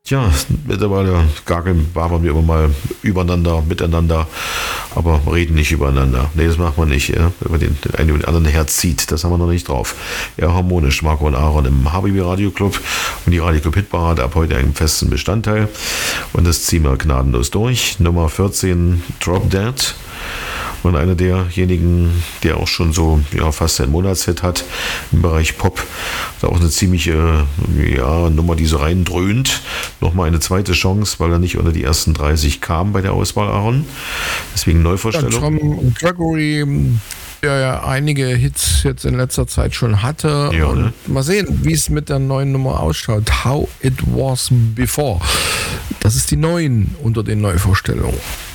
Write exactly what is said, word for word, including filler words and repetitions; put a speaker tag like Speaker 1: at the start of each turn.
Speaker 1: Tja, mittlerweile gageln wabern wir immer mal übereinander, miteinander, aber reden nicht übereinander. Nee, das macht man nicht, ja? Wenn man den, den einen über den anderen herzieht, das haben wir noch nicht drauf. Ja, harmonisch, Marco und Aaron im H B B Radio Club und die Radio Club Hitparade ab heute einen festen Bestandteil und das ziehen wir gnadenlos durch. Nummer vierzehn, Drop Dead. Und einer derjenigen, der auch schon so ja, fast ein Monatshit hat im Bereich Pop, da auch eine ziemliche ja, Nummer, die so reindröhnt. Nochmal eine zweite Chance, weil er nicht unter die ersten dreißig kam bei der Auswahl, Aaron. Deswegen Neuvorstellung.
Speaker 2: Ja, Tom Gregory, der ja einige Hits jetzt in letzter Zeit schon hatte.
Speaker 1: Ja,
Speaker 2: und
Speaker 1: ne?
Speaker 2: Mal sehen, wie es mit der neuen Nummer ausschaut. How It Was Before. Das ist die neuen unter den Neuvorstellungen.